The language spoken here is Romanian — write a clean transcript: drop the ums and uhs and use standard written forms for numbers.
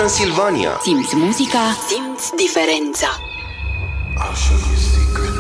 Transilvania. Simți muzica, simți diferența. I'll show you secret.